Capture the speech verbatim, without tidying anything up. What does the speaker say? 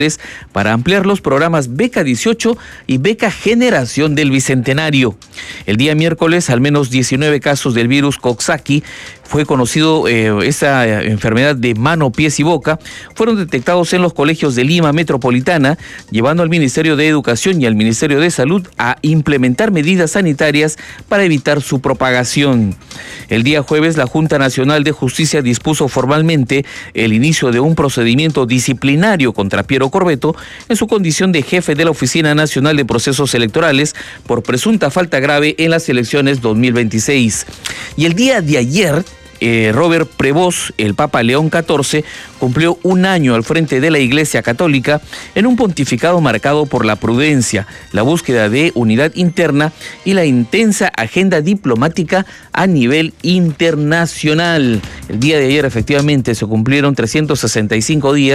para ampliar los programas Beca dieciocho y Beca Generación del Bicentenario. El día miércoles, al menos diecinueve casos del virus Coxsackie, fue conocido eh, esta enfermedad de mano, pies y boca, fueron detectados en los colegios de Lima Metropolitana, llevando al Ministerio de Educación y al Ministerio de Salud a implementar medidas sanitarias para evitar su propagación. El día jueves, la Junta Nacional de Justicia dispuso formalmente el inicio de un procedimiento disciplinario contra Piero Corbeto en su condición de jefe de la Oficina Nacional de Procesos Electorales por presunta falta grave en las elecciones dos mil veintiséis. Y el día de ayer, Eh, Robert Prevost, el Papa León catorce, cumplió un año al frente de la Iglesia Católica en un pontificado marcado por la prudencia, la búsqueda de unidad interna y la intensa agenda diplomática a nivel internacional. El día de ayer efectivamente se cumplieron trescientos sesenta y cinco días